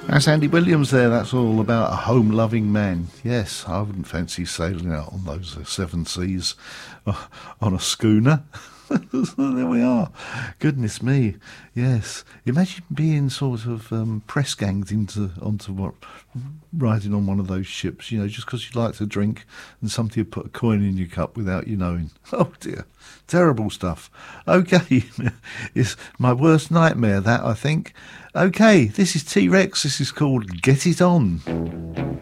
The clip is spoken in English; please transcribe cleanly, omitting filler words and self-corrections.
That's Andy Williams there. That's all about a home-loving man. Yes, I wouldn't fancy sailing out on those seven seas on a schooner. There we are. Goodness me. Yes. Imagine being sort of press ganged onto what riding on one of those ships, just because you like to drink and somebody had put a coin in your cup without you knowing. Oh dear. Terrible stuff. Okay. It's my worst nightmare, that, I think. Okay, this is T-Rex. This is called Get It On.